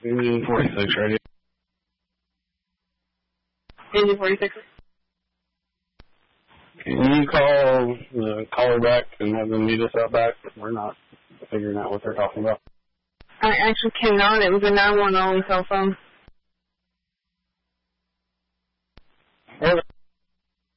Engine 46 radio. Engine 46. Can you call the caller back and have them meet us out back? We're not figuring out what they're talking about. I actually cannot. It was a 911 cell phone. Okay.